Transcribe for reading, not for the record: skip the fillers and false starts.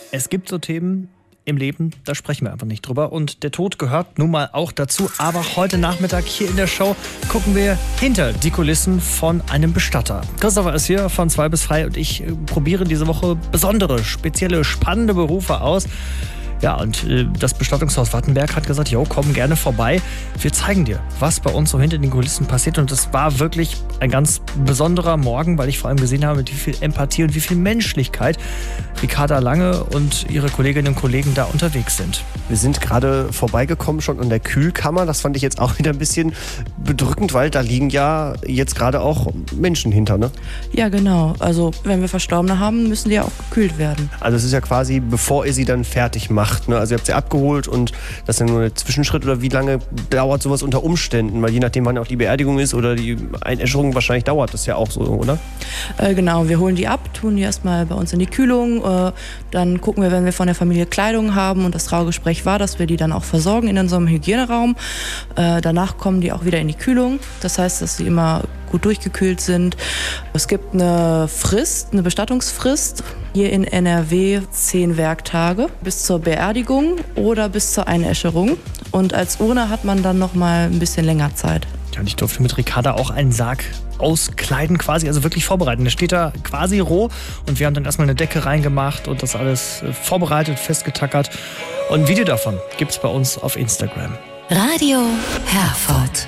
Es gibt so Themen im Leben, da sprechen wir einfach nicht drüber. Und der Tod gehört nun mal auch dazu. Aber heute Nachmittag hier in der Show gucken wir hinter die Kulissen von einem Bestatter. Christopher ist hier von 2 bis 3 und ich probiere diese Woche besondere, spezielle, spannende Berufe aus. Ja, und das Bestattungshaus Wattenberg hat gesagt, jo, komm gerne vorbei. Wir zeigen dir, was bei uns so hinter den Kulissen passiert. Und das war wirklich ein ganz besonderer Morgen, weil ich vor allem gesehen habe, mit wie viel Empathie und wie viel Menschlichkeit Ricarda Lange und ihre Kolleginnen und Kollegen da unterwegs sind. Wir sind gerade vorbeigekommen schon an der Kühlkammer. Das fand ich jetzt auch wieder ein bisschen bedrückend, weil da liegen ja jetzt gerade auch Menschen hinter, ne? Ja, genau. Also wenn wir Verstorbene haben, müssen die ja auch gekühlt werden. Also es ist ja quasi, bevor ihr sie dann fertig macht. Ne? Also ihr habt sie abgeholt und das ist ja nur ein Zwischenschritt, oder wie lange dauert sowas unter Umständen? Weil je nachdem, wann auch die Beerdigung ist oder die Einäscherung, wahrscheinlich dauert das ja auch so, oder? Genau, wir holen die ab, tun die erstmal bei uns in die Kühlung. Dann gucken wir, wenn wir von der Familie Kleidung haben und das Trauergespräch war, dass wir die dann auch versorgen in so einem Hygieneraum. Danach kommen die auch wieder in die Kühlung. Das heißt, dass sie immer gut durchgekühlt sind. Es gibt eine Frist, eine Bestattungsfrist. Hier in NRW 10 Werktage bis zur Beerdigung oder bis zur Einäscherung. Und als Urne hat man dann noch mal ein bisschen länger Zeit. Ja, und ich durfte mit Ricarda auch einen Sarg auskleiden quasi, also wirklich vorbereiten. Der steht da quasi roh und wir haben dann erstmal eine Decke reingemacht und das alles vorbereitet, festgetackert. Und ein Video davon gibt's bei uns auf Instagram. Radio Herford.